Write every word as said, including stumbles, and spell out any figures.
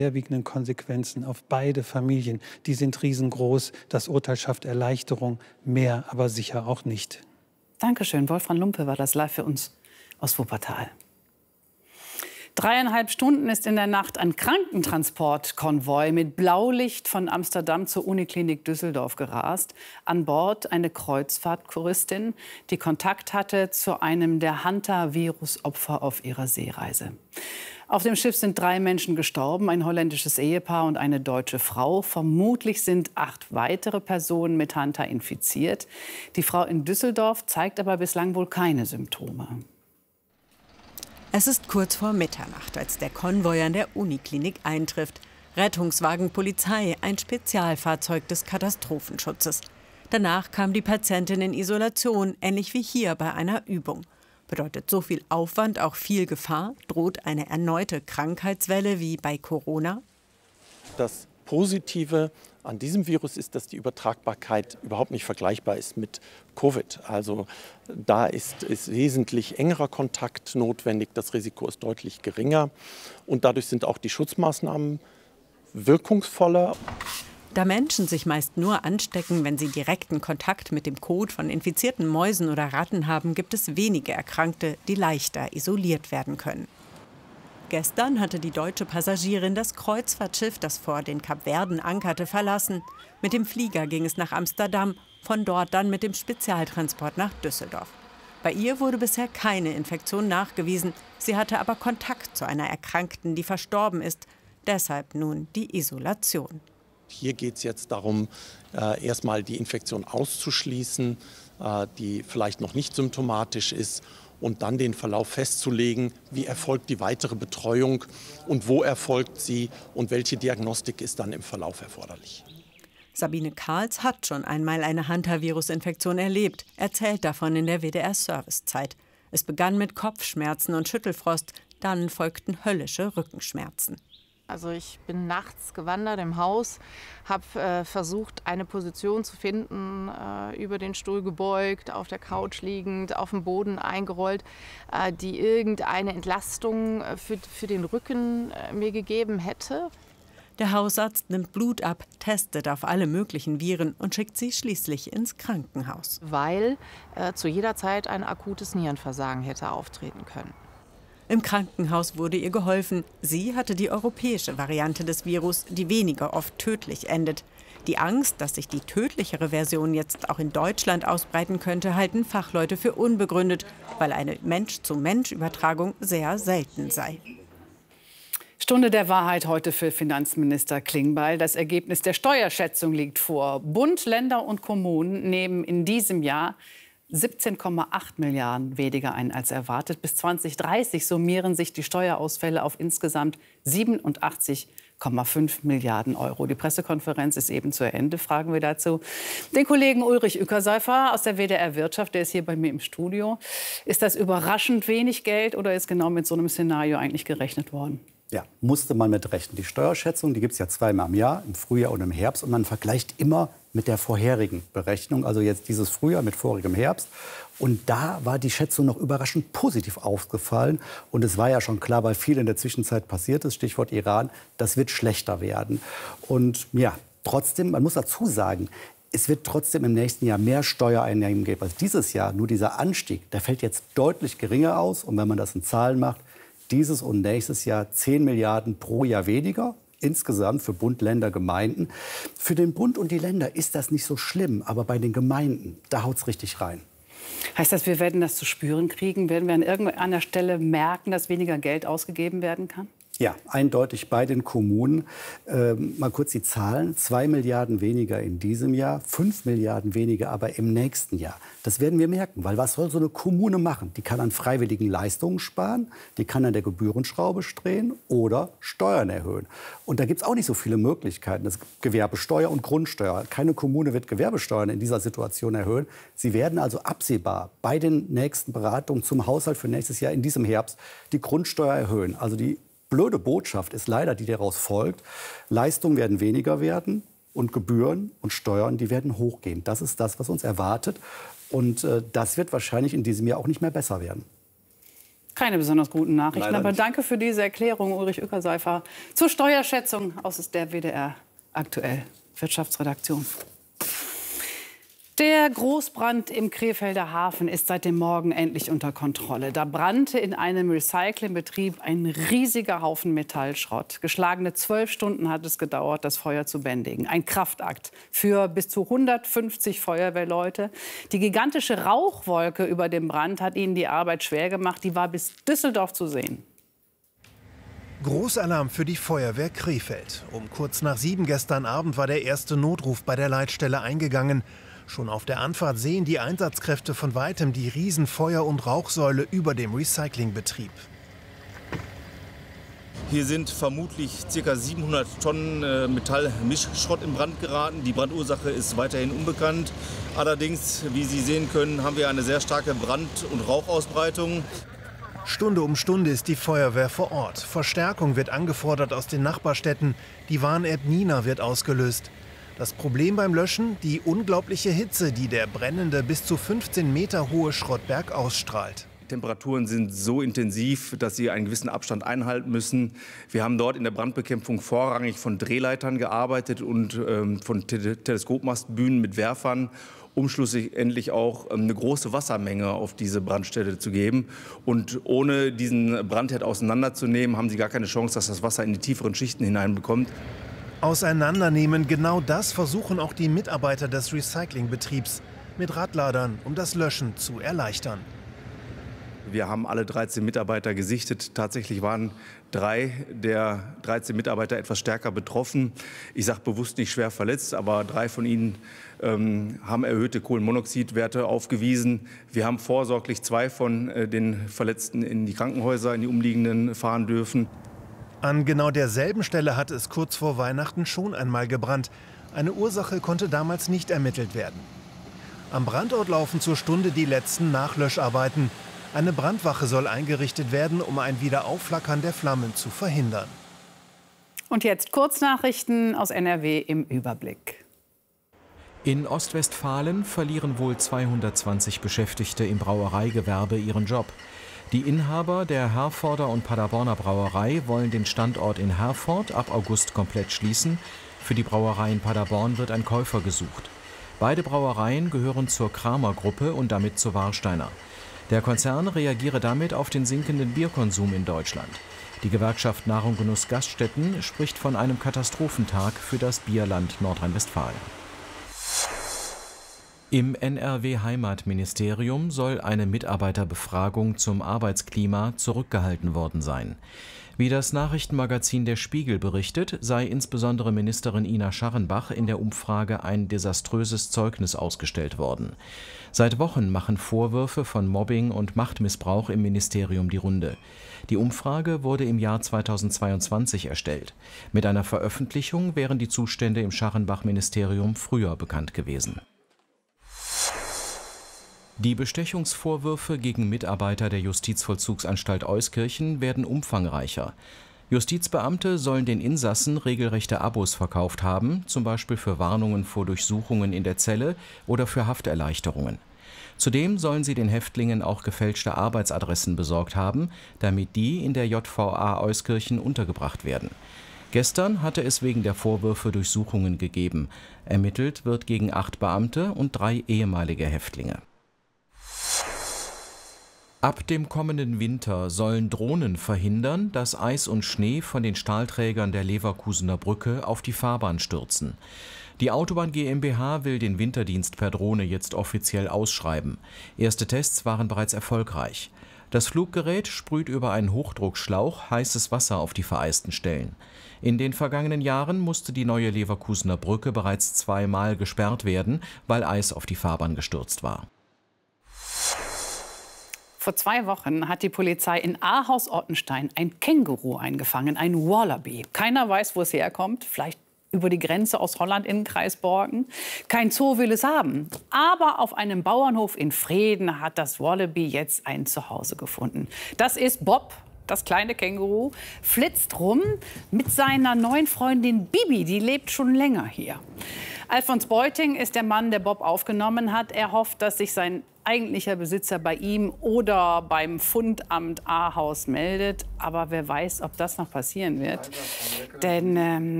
schwerwiegenden Konsequenzen auf beide Familien, die sind riesengroß. Das Urteil schafft Erleichterung, mehr aber sicher auch nicht. Dankeschön. Wolfram Lumpe war das live für uns aus Wuppertal. Dreieinhalb Stunden ist in der Nacht ein Krankentransportkonvoi mit Blaulicht von Amsterdam zur Uniklinik Düsseldorf gerast. An Bord eine Kreuzfahrtkuristin, die Kontakt hatte zu einem der Hanta-Virus-Opfer auf ihrer Seereise. Auf dem Schiff sind drei Menschen gestorben, ein holländisches Ehepaar und eine deutsche Frau. Vermutlich sind acht weitere Personen mit Hanta infiziert. Die Frau in Düsseldorf zeigt aber bislang wohl keine Symptome. Es ist kurz vor Mitternacht, als der Konvoi an der Uniklinik eintrifft. Rettungswagen, Polizei, ein Spezialfahrzeug des Katastrophenschutzes. Danach kam die Patientin in Isolation, ähnlich wie hier bei einer Übung. Bedeutet so viel Aufwand auch viel Gefahr? Droht eine erneute Krankheitswelle wie bei Corona? Das Positive an diesem Virus ist, dass die Übertragbarkeit überhaupt nicht vergleichbar ist mit Covid. Also da ist, ist wesentlich engerer Kontakt notwendig, das Risiko ist deutlich geringer und dadurch sind auch die Schutzmaßnahmen wirkungsvoller. Da Menschen sich meist nur anstecken, wenn sie direkten Kontakt mit dem Kot von infizierten Mäusen oder Ratten haben, gibt es wenige Erkrankte, die leichter isoliert werden können. Gestern hatte die deutsche Passagierin das Kreuzfahrtschiff, das vor den Kapverden ankerte, verlassen. Mit dem Flieger ging es nach Amsterdam, von dort dann mit dem Spezialtransport nach Düsseldorf. Bei ihr wurde bisher keine Infektion nachgewiesen. Sie hatte aber Kontakt zu einer Erkrankten, die verstorben ist. Deshalb nun die Isolation. Hier geht es jetzt darum, äh, erstmal die Infektion auszuschließen, äh, die vielleicht noch nicht symptomatisch ist. Und dann den Verlauf festzulegen, wie erfolgt die weitere Betreuung und wo erfolgt sie und welche Diagnostik ist dann im Verlauf erforderlich. Sabine Karls hat schon einmal eine Hanta-Virus-Infektion erlebt, erzählt davon in der W D R-Servicezeit. Es begann mit Kopfschmerzen und Schüttelfrost, dann folgten höllische Rückenschmerzen. Also ich bin nachts gewandert im Haus, habe äh, versucht, eine Position zu finden, äh, über den Stuhl gebeugt, auf der Couch liegend, auf dem Boden eingerollt, äh, die irgendeine Entlastung für, für den Rücken äh, mir gegeben hätte. Der Hausarzt nimmt Blut ab, testet auf alle möglichen Viren und schickt sie schließlich ins Krankenhaus. Weil äh, zu jeder Zeit ein akutes Nierenversagen hätte auftreten können. Im Krankenhaus wurde ihr geholfen. Sie hatte die europäische Variante des Virus, die weniger oft tödlich endet. Die Angst, dass sich die tödlichere Version jetzt auch in Deutschland ausbreiten könnte, halten Fachleute für unbegründet, weil eine Mensch-zu-Mensch-Übertragung sehr selten sei. Stunde der Wahrheit heute für Finanzminister Klingbeil. Das Ergebnis der Steuerschätzung liegt vor. Bund, Länder und Kommunen nehmen in diesem Jahr siebzehn Komma acht Milliarden weniger ein als erwartet. Bis zwanzig dreißig summieren sich die Steuerausfälle auf insgesamt siebenundachtzig Komma fünf Milliarden Euro. Die Pressekonferenz ist eben zu Ende. Fragen wir dazu den Kollegen Ulrich Ueckerseifer aus der W D R Wirtschaft. Der ist hier bei mir im Studio. Ist das überraschend wenig Geld oder ist genau mit so einem Szenario eigentlich gerechnet worden? Ja, musste man mit rechnen. Die Steuerschätzung, die gibt es ja zweimal im Jahr, im Frühjahr und im Herbst. Und man vergleicht immer mit der vorherigen Berechnung, also jetzt dieses Frühjahr mit vorigem Herbst. Und da war die Schätzung noch überraschend positiv aufgefallen. Und es war ja schon klar, weil viel in der Zwischenzeit passiert ist, Stichwort Iran, das wird schlechter werden. Und ja, trotzdem, man muss dazu sagen, es wird trotzdem im nächsten Jahr mehr Steuereinnahmen geben als dieses Jahr. Nur dieser Anstieg, der fällt jetzt deutlich geringer aus. Und wenn man das in Zahlen macht, dieses und nächstes Jahr zehn Milliarden pro Jahr weniger. Insgesamt für Bund, Länder, Gemeinden. Für den Bund und die Länder ist das nicht so schlimm. Aber bei den Gemeinden, da haut es richtig rein. Heißt das, wir werden das zu spüren kriegen? Werden wir an irgendeiner Stelle merken, dass weniger Geld ausgegeben werden kann? Ja, eindeutig bei den Kommunen. Ähm, mal kurz die Zahlen. Zwei Milliarden weniger in diesem Jahr, fünf Milliarden weniger aber im nächsten Jahr. Das werden wir merken, weil was soll so eine Kommune machen? Die kann an freiwilligen Leistungen sparen, die kann an der Gebührenschraube drehen oder Steuern erhöhen. Und da gibt es auch nicht so viele Möglichkeiten. Das Gewerbesteuer und Grundsteuer. Keine Kommune wird Gewerbesteuern in dieser Situation erhöhen. Sie werden also absehbar bei den nächsten Beratungen zum Haushalt für nächstes Jahr in diesem Herbst die Grundsteuer erhöhen. Also die blöde Botschaft ist leider, die daraus folgt, Leistungen werden weniger werden und Gebühren und Steuern, die werden hochgehen. Das ist das, was uns erwartet. Und äh, das wird wahrscheinlich in diesem Jahr auch nicht mehr besser werden. Keine besonders guten Nachrichten, Leider aber nicht. danke für diese Erklärung, Ulrich Ueckerseifer, zur Steuerschätzung aus der W D R aktuell Wirtschaftsredaktion. Der Großbrand im Krefelder Hafen ist seit dem Morgen endlich unter Kontrolle. Da brannte in einem Recyclingbetrieb ein riesiger Haufen Metallschrott. Geschlagene zwölf Stunden hat es gedauert, das Feuer zu bändigen. Ein Kraftakt für bis zu hundertfünfzig Feuerwehrleute. Die gigantische Rauchwolke über dem Brand hat ihnen die Arbeit schwer gemacht. Die war bis Düsseldorf zu sehen. Großalarm für die Feuerwehr Krefeld. Um kurz nach sieben gestern Abend war der erste Notruf bei der Leitstelle eingegangen. Schon auf der Anfahrt sehen die Einsatzkräfte von weitem die Riesenfeuer- und Rauchsäule über dem Recyclingbetrieb. Hier sind vermutlich ca. siebenhundert Tonnen äh, Metallmischschrott in Brand geraten. Die Brandursache ist weiterhin unbekannt. Allerdings, wie Sie sehen können, haben wir eine sehr starke Brand- und Rauchausbreitung. Stunde um Stunde ist die Feuerwehr vor Ort. Verstärkung wird angefordert aus den Nachbarstädten. Die Warn-App Nina wird ausgelöst. Das Problem beim Löschen? Die unglaubliche Hitze, die der brennende bis zu fünfzehn Meter hohe Schrottberg ausstrahlt. Die Temperaturen sind so intensiv, dass sie einen gewissen Abstand einhalten müssen. Wir haben dort in der Brandbekämpfung vorrangig von Drehleitern gearbeitet und ähm, von Te Teleskopmastbühnen mit Werfern, um schlussendlich auch ähm, eine große Wassermenge auf diese Brandstelle zu geben. Und ohne diesen Brandherd auseinanderzunehmen, haben sie gar keine Chance, dass das Wasser in die tieferen Schichten hineinbekommt. Auseinandernehmen, genau das versuchen auch die Mitarbeiter des Recyclingbetriebs mit Radladern, um das Löschen zu erleichtern. Wir haben alle dreizehn Mitarbeiter gesichtet. Tatsächlich waren drei der dreizehn Mitarbeiter etwas stärker betroffen. Ich sage bewusst nicht schwer verletzt, aber drei von ihnen ähm, haben erhöhte Kohlenmonoxidwerte aufgewiesen. Wir haben vorsorglich zwei von äh, den Verletzten in die Krankenhäuser, in die umliegenden fahren dürfen. An genau derselben Stelle hatte es kurz vor Weihnachten schon einmal gebrannt. Eine Ursache konnte damals nicht ermittelt werden. Am Brandort laufen zur Stunde die letzten Nachlöscharbeiten. Eine Brandwache soll eingerichtet werden, um ein Wiederaufflackern der Flammen zu verhindern. Und jetzt Kurznachrichten aus N R W im Überblick. In Ostwestfalen verlieren wohl zweihundertzwanzig Beschäftigte im Brauereigewerbe ihren Job. Die Inhaber der Herforder und Paderborner Brauerei wollen den Standort in Herford ab August komplett schließen. Für die Brauerei in Paderborn wird ein Käufer gesucht. Beide Brauereien gehören zur Kramer-Gruppe und damit zur Warsteiner. Der Konzern reagiere damit auf den sinkenden Bierkonsum in Deutschland. Die Gewerkschaft Nahrung Genuss Gaststätten spricht von einem Katastrophentag für das Bierland Nordrhein-Westfalen. Im N R W-Heimatministerium soll eine Mitarbeiterbefragung zum Arbeitsklima zurückgehalten worden sein. Wie das Nachrichtenmagazin Der Spiegel berichtet, sei insbesondere Ministerin Ina Scharrenbach in der Umfrage ein desaströses Zeugnis ausgestellt worden. Seit Wochen machen Vorwürfe von Mobbing und Machtmissbrauch im Ministerium die Runde. Die Umfrage wurde im Jahr zweitausendzweiundzwanzig erstellt. Mit einer Veröffentlichung wären die Zustände im Scharrenbach-Ministerium früher bekannt gewesen. Die Bestechungsvorwürfe gegen Mitarbeiter der Justizvollzugsanstalt Euskirchen werden umfangreicher. Justizbeamte sollen den Insassen regelrechte Abos verkauft haben, zum Beispiel für Warnungen vor Durchsuchungen in der Zelle oder für Hafterleichterungen. Zudem sollen sie den Häftlingen auch gefälschte Arbeitsadressen besorgt haben, damit die in der J V A Euskirchen untergebracht werden. Gestern hatte es wegen der Vorwürfe Durchsuchungen gegeben. Ermittelt wird gegen acht Beamte und drei ehemalige Häftlinge. Ab dem kommenden Winter sollen Drohnen verhindern, dass Eis und Schnee von den Stahlträgern der Leverkusener Brücke auf die Fahrbahn stürzen. Die Autobahn GmbH will den Winterdienst per Drohne jetzt offiziell ausschreiben. Erste Tests waren bereits erfolgreich. Das Fluggerät sprüht über einen Hochdruckschlauch heißes Wasser auf die vereisten Stellen. In den vergangenen Jahren musste die neue Leverkusener Brücke bereits zweimal gesperrt werden, weil Eis auf die Fahrbahn gestürzt war. Vor zwei Wochen hat die Polizei in Ahaus-Ottenstein ein Känguru eingefangen, ein Wallaby. Keiner weiß, wo es herkommt. Vielleicht über die Grenze aus Holland in den Kreis Borken. Kein Zoo will es haben. Aber auf einem Bauernhof in Vreden hat das Wallaby jetzt ein Zuhause gefunden. Das ist Bob, das kleine Känguru, flitzt rum mit seiner neuen Freundin Bibi. Die lebt schon länger hier. Alfons Beuting ist der Mann, der Bob aufgenommen hat. Er hofft, dass sich sein eigentlicher Besitzer bei ihm oder beim Fundamt Ahaus meldet. Aber wer weiß, ob das noch passieren wird. Denn ähm,